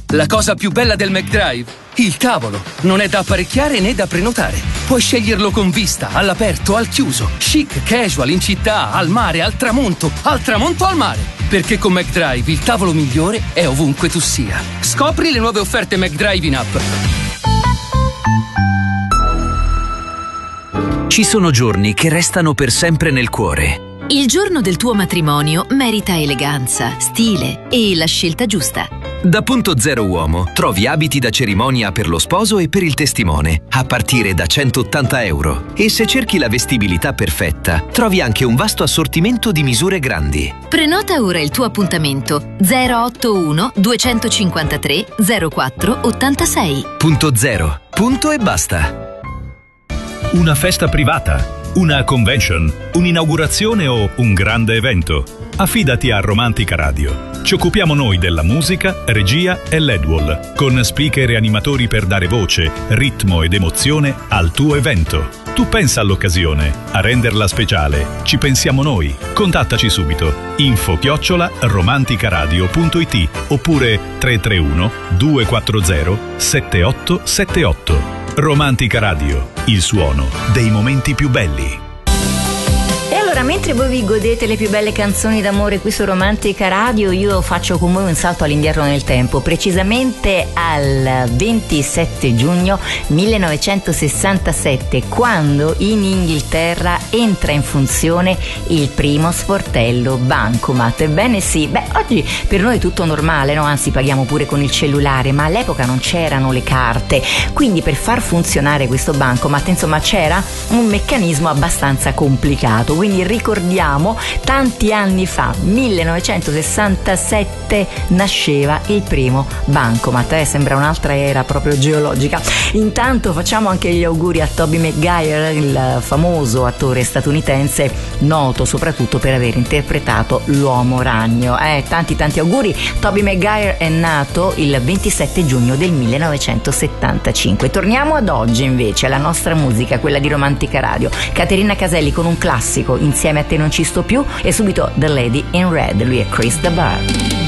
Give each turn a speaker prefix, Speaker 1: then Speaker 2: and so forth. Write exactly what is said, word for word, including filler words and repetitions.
Speaker 1: La cosa più bella del McDrive? Il tavolo. Non è da apparecchiare né da prenotare. Puoi sceglierlo con vista, all'aperto, al chiuso, chic, casual, in città, al mare, al tramonto, al tramonto al mare. Perché con McDrive il tavolo migliore è ovunque tu sia. Scopri le nuove offerte McDrive in app.
Speaker 2: Ci sono giorni che restano per sempre nel cuore.
Speaker 3: Il giorno del tuo matrimonio merita eleganza, stile e la scelta giusta.
Speaker 2: Da Punto Zero Uomo trovi abiti da cerimonia per lo sposo e per il testimone, a partire da centottanta euro. E se cerchi la vestibilità perfetta, trovi anche un vasto assortimento di misure grandi.
Speaker 3: Prenota ora il tuo appuntamento zero otto uno duecentocinquantatré zero quattro ottantasei.
Speaker 2: Punto Zero. Punto e basta.
Speaker 4: Una festa privata, una convention, un'inaugurazione o un grande evento? Affidati a Romantica Radio. Ci occupiamo noi della musica, regia e L E D wall, con speaker e animatori per dare voce, ritmo ed emozione al tuo evento. Tu pensa all'occasione, a renderla speciale. Ci pensiamo noi. Contattaci subito. Info chiocciola romanticaradio punto it oppure tre tre uno due quattro zero sette otto sette otto. Romantica Radio, il suono dei momenti più belli.
Speaker 5: E allora, mentre voi vi godete le più belle canzoni d'amore qui su Romantica Radio, io faccio con voi un salto all'indietro nel tempo, precisamente al ventisette giugno millenovecentosessantasette, quando in Inghilterra entra in funzione il primo sportello bancomat. Ebbene sì, beh, oggi per noi è tutto normale, no? Anzi, paghiamo pure con il cellulare, ma all'epoca non c'erano le carte, quindi per far funzionare questo bancomat, insomma, c'era un meccanismo abbastanza complicato. Quindi ricordiamo, tanti anni fa, millenovecentosessantasette, nasceva il primo bancomat. Eh, sembra un'altra era proprio geologica. Intanto facciamo anche gli auguri a Tobey Maguire, il famoso attore statunitense, noto soprattutto per aver interpretato l'Uomo Ragno. Eh, tanti tanti auguri. Tobey Maguire è nato il ventisette giugno del millenovecentosettantacinque. Torniamo ad oggi invece, alla nostra musica, quella di Romantica Radio. Caterina Caselli con un classico, Insieme a te non ci sto più, e subito The Lady in Red, lui è Chris the Bar.